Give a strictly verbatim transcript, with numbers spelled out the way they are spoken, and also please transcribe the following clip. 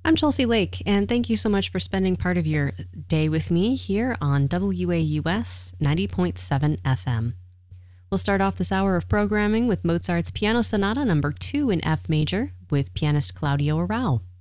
I'm Chelsea Lake, and thank you so much for spending part of your day with me here on W A U S ninety point seven F M. We'll start off this hour of programming with Mozart's Piano Sonata number two in F major with pianist Claudio Arrau.